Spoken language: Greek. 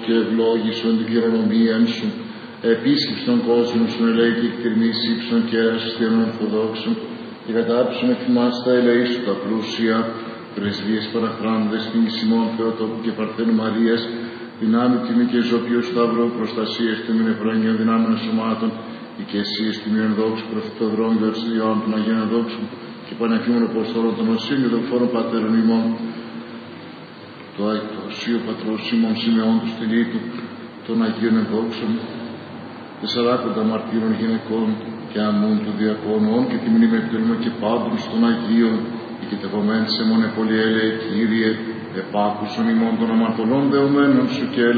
και ευλόγησον την κληρονομία σου. Επίσκεψε τον κόσμο σου, ελέη και εκτιρμής ύψων και αστιανών Ορθοδόξων, και κατάψουν εφημάς τα ελέη σου τα πλούσια, πρεσβείες παραχράντες, ποινησιμών Θεοτόπου και Παρθένου Μαρίας, δυνάμει τιμή και ζωπίου Σταυρού, προστασίες του μηνεφρόνιων δυνάμεων σωμάτων, οικεσίες τιμίων δόξου, προφητοδρόμιο Ιωάννου των Αγίων Δόξου, και πανεφήμων Αποστόλων των Οσίων και των φόρων Πατέρων ημών, το Οσίου Πατρός Σίμων Σιμεών του Στυλίτου, των Αγίων Ενδόξων, 40 μαρτύρων γυναικών και αμούν του διακόνων, και τη μνήμη επιτελούμε και πάντων των Αγίων, οικητευομένης σε μόνε πολυέλεε Κύριε, επάκουσον ημών των αμαρτωλών δεωμένων σου και